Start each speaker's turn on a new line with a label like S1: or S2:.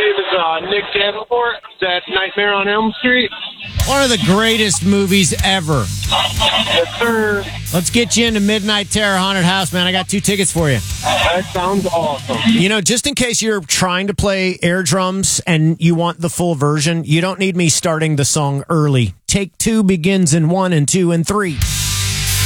S1: name is Nick Davenport. Is that Nightmare on Elm Street?
S2: One of the greatest movies ever.
S1: Yes, sir.
S2: Let's get you into Midnight Terror Haunted House, man. I got 2 tickets for you.
S1: That sounds awesome.
S2: You know, just in case you're trying to play air drums and you want the full version, you don't need me starting the song early. Take 2 begins in 1 and 2 and 3.